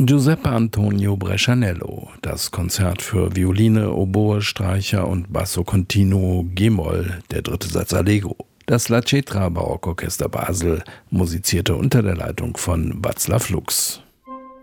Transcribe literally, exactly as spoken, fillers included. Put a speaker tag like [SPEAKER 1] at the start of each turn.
[SPEAKER 1] Giuseppe Antonio Brescianello, das Konzert für Violine, Oboe, Streicher und Basso Continuo G-Moll, der dritte Satz Allegro. Das La Cetra Barockorchester Basel musizierte unter der Leitung von Václav Lux.